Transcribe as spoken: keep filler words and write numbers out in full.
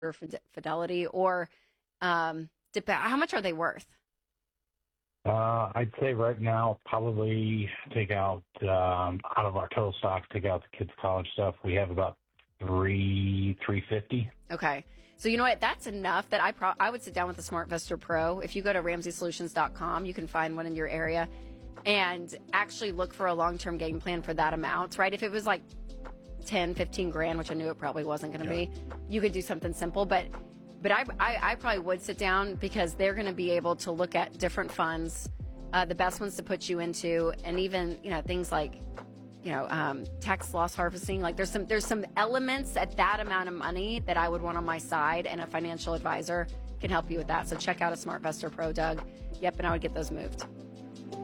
or Fidelity, or um, dep- how much are they worth? Uh, I'd say right now, probably take out, um, out of our total stocks, take out the kids' college stuff. We have about three, three fifty. Okay. So you know what? That's enough that I pro- I would sit down with the SmartVestor Pro. If you go to ramsey solutions dot com, you can find one in your area and actually look for a long-term game plan for that amount, right? If it was like ten, fifteen grand, which I knew it probably wasn't going to Yeah. be, you could do something simple. But but I, I, I probably would sit down because they're going to be able to look at different funds, uh, the best ones to put you into, and even, you know, things like, you know, um, tax loss harvesting. Like there's some there's some elements at that amount of money that I would want on my side, and a financial advisor can help you with that. So check out a SmartVestor Pro, Doug. Yep, and I would get those moved.